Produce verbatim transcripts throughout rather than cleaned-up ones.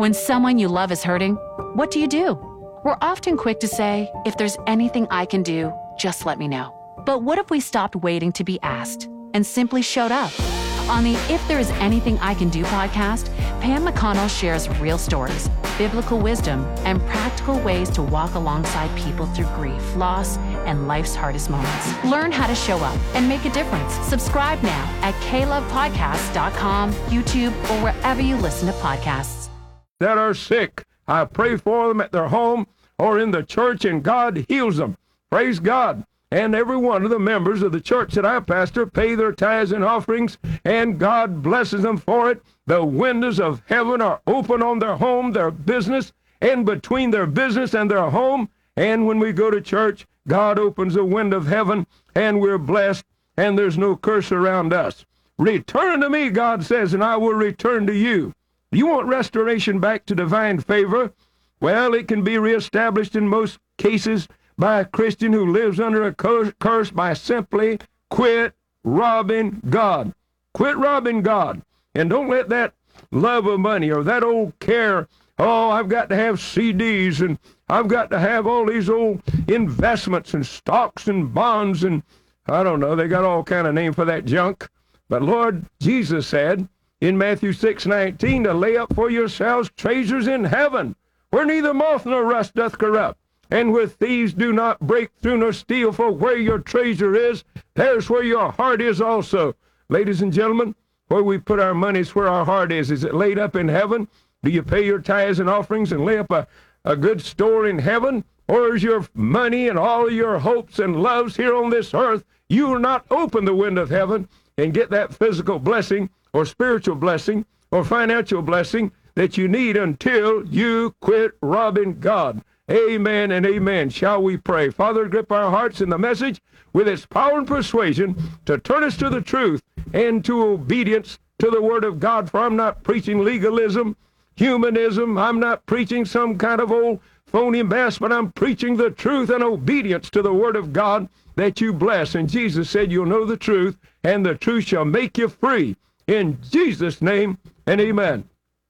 When someone you love is hurting, what do you do? We're often quick to say, if there's anything I can do, just let me know. But what if we stopped waiting to be asked and simply showed up? On the If There Is Anything I Can Do podcast, Pam McConnell shares real stories, biblical wisdom, and practical ways to walk alongside people through grief, loss, and life's hardest moments. Learn how to show up and make a difference. Subscribe now at k love podcast dot com, YouTube, or wherever you listen to podcasts. That are sick, I pray for them at their home or in the church, and God heals them. Praise God. And every one of the members of the church that I pastor pay their tithes and offerings, and God blesses them for it. The windows of heaven are open on their home, their business, and between their business and their home. And when we go to church, God opens the window of heaven, and we're blessed, and there's no curse around us. Return to me, God says, and I will return to you. You want restoration back to divine favor? Well, it can be reestablished in most cases by a Christian who lives under a curse by simply quit robbing God. Quit robbing God. And don't let that love of money or that old care, oh, I've got to have C Ds and I've got to have all these old investments and stocks and bonds and I don't know, they got all kind of name for that junk. But Lord Jesus said in Matthew six nineteen to lay up for yourselves treasures in heaven, where neither moth nor rust doth corrupt, and where thieves do not break through nor steal, for where your treasure is, there's where your heart is also. Ladies and gentlemen, where we put our money is where our heart is. Is it laid up in heaven? Do you pay your tithes and offerings and lay up a, a good store in heaven? Or is your money and all of your hopes and loves here on this earth, you will not open the window of heaven and get that physical blessing or spiritual blessing or financial blessing that you need until you quit robbing God. Amen and amen. Shall we pray? Father, grip our hearts in the message with its power and persuasion to turn us to the truth and to obedience to the Word of God. For I'm not preaching legalism, humanism. I'm not preaching some kind of old phony mess, but I'm preaching the truth and obedience to the Word of God that you bless. And Jesus said, you'll know the truth, and the truth shall make you free. In Jesus' name, and amen.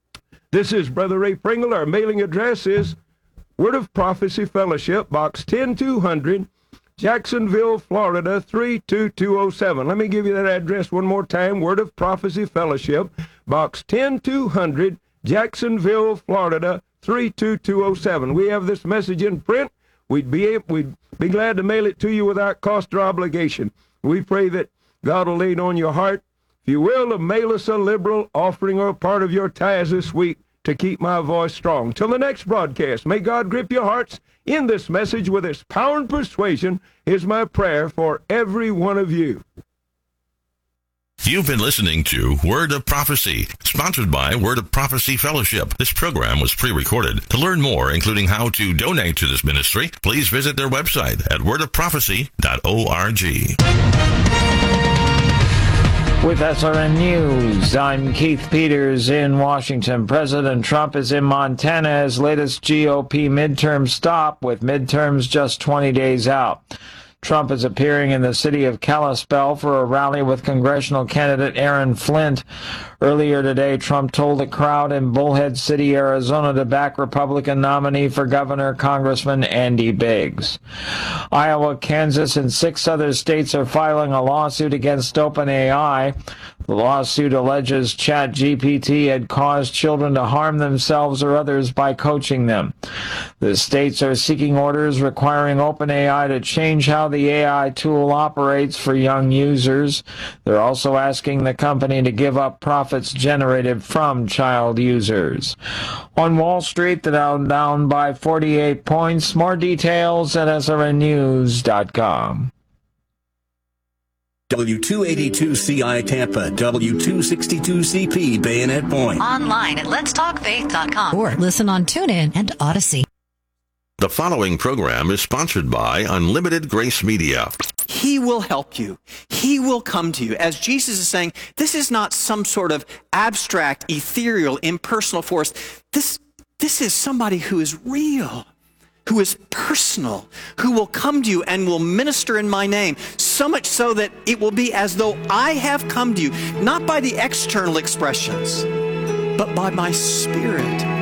This is Brother Ray Pringle. Our mailing address is Word of Prophecy Fellowship, Box ten two hundred, Jacksonville, Florida, three two two oh seven. Let me give you that address one more time. Word of Prophecy Fellowship, Box ten two hundred, Jacksonville, Florida, three two two oh seven. We have this message in print. We'd be, able, we'd be glad to mail it to you without cost or obligation. We pray that God will lay it on your heart, if you will, to mail us a liberal offering or a part of your tithes this week to keep my voice strong. Till the next broadcast, may God grip your hearts in this message with its power and persuasion is my prayer for every one of you. You've been listening to Word of Prophecy, sponsored by Word of Prophecy Fellowship. This program was pre-recorded. To learn more, including how to donate to this ministry, please visit their website at word of prophecy dot org. With S R N News, I'm Keith Peters in Washington. President Trump is in Montana as latest G O P midterm stop, with midterms just twenty days out. Trump is appearing in the city of Kalispell for a rally with congressional candidate Aaron Flint. Earlier today, Trump told a crowd in Bullhead City, Arizona, to back Republican nominee for governor, Congressman Andy Biggs. Iowa, Kansas, and six other states are filing a lawsuit against OpenAI. The lawsuit alleges ChatGPT had caused children to harm themselves or others by coaching them. The states are seeking orders requiring OpenAI to change how the A I tool operates for young users. They're also asking the company to give up profits generated from child users. On Wall Street, the Dow down by forty-eight points. More details at S R N news dot com. W two eighty-two C I Tampa, W two sixty-two C P Bayonet Point. Online at lets talk faith dot com or listen on TuneIn and Odyssey. The following program is sponsored by Unlimited Grace Media. He will help you. He will come to you. As Jesus is saying, this is not some sort of abstract, ethereal, impersonal force. This, this is somebody who is real, who is personal, who will come to you and will minister in my name, so much so that it will be as though I have come to you, not by the external expressions, but by my Spirit.